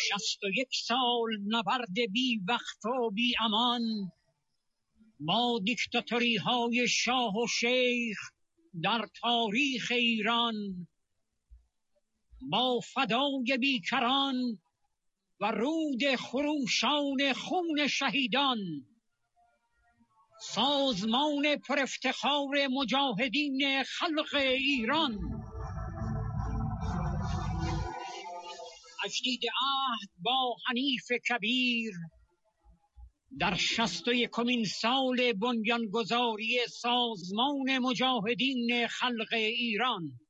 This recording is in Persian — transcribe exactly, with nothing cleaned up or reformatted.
شست و یک سال نبرد بی وقت و بی امان، با دیکتاتوری های شاه و شیخ در تاریخ ایران، با فدای بیکران و رود خروشان خون شهیدان، سازمان پر افتخار مجاهدین خلق ایران تجدید عهد با حنیف کبیر در شصت و یکمین سال بنیانگذاری سازمان مجاهدین خلق ایران.